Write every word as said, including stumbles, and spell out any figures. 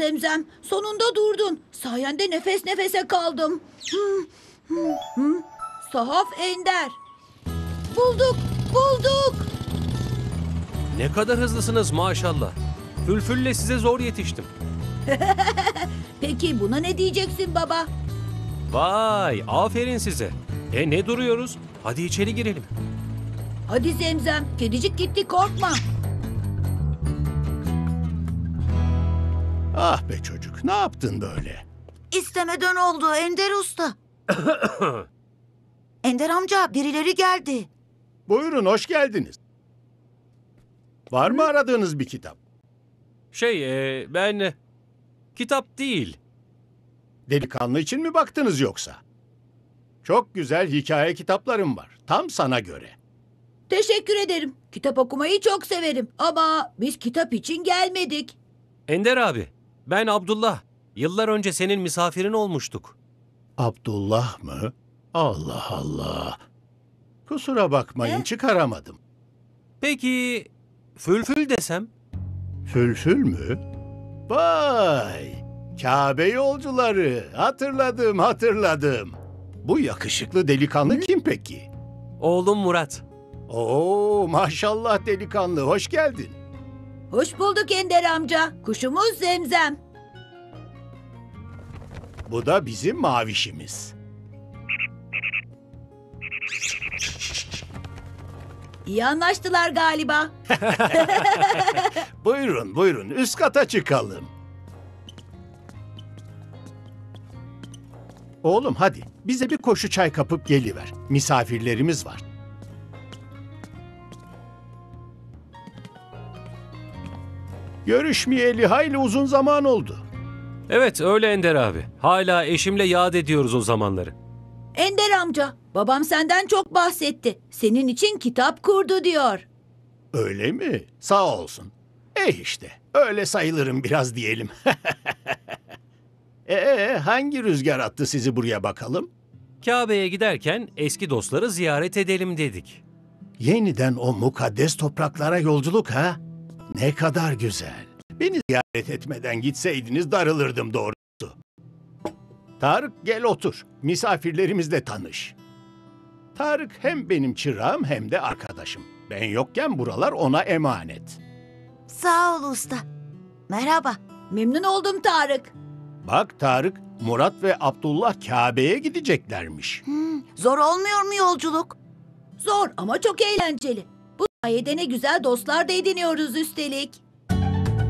Zemzem. Sonunda durdun. Sayende nefes nefese kaldım. Hı, hı, hı. Sahaf Ender. Bulduk, bulduk. Ne kadar hızlısınız maşallah. Fülfülle size zor yetiştim. Peki buna ne diyeceksin baba? Vay, aferin size. E ne duruyoruz? Hadi içeri girelim. Hadi Zemzem, kedicik gitti, korkma. Ah be çocuk, ne yaptın böyle? İstemeden oldu Ender Usta. Ender amca, birileri geldi. Buyurun, hoş geldiniz. Var mı aradığınız bir kitap? Şey, e, ben... Kitap değil. Delikanlı için mi baktınız yoksa? Çok güzel hikaye kitaplarım var. Tam sana göre. Teşekkür ederim. Kitap okumayı çok severim. Ama biz kitap için gelmedik. Ender abi, ben Abdullah. Yıllar önce senin misafirin olmuştuk. Abdullah mı? Allah Allah. Kusura bakmayın, Ne? çıkaramadım. Peki, Fülfül desem? Fülfül mü? Vay! Kabe yolcuları. Hatırladım, hatırladım. Bu yakışıklı delikanlı kim peki? Oğlum Murat. Oo, maşallah delikanlı, hoş geldin. Hoş bulduk Ender amca. Kuşumuz Zemzem. Bu da bizim mavişimiz. İyi anlaştılar galiba. Buyurun, buyurun, üst kata çıkalım. Oğlum hadi, bize bir koşu çay kapıp geliver. Misafirlerimiz var. Görüşmeyeli hayli uzun zaman oldu. Evet, öyle Ender abi. Hala eşimle yad ediyoruz o zamanları. Ender amca, babam senden çok bahsetti. Senin için kitap kurdu diyor. Öyle mi? Sağ olsun. Eh işte, öyle sayılırım biraz diyelim. Ee, hangi rüzgar attı sizi buraya bakalım? Kabe'ye giderken eski dostları ziyaret edelim dedik. Yeniden o mukaddes topraklara yolculuk ha? Ne kadar güzel. Beni ziyaret etmeden gitseydiniz darılırdım doğrusu. Tarık gel otur. Misafirlerimizle tanış. Tarık hem benim çırağım hem de arkadaşım. Ben yokken buralar ona emanet. Sağ ol usta. Merhaba. Memnun oldum Tarık. Bak Tarık, Murat ve Abdullah Kabe'ye gideceklermiş. Hmm, zor olmuyor mu yolculuk? Zor ama çok eğlenceli. Bu sayede ne güzel dostlar da ediniyoruz üstelik.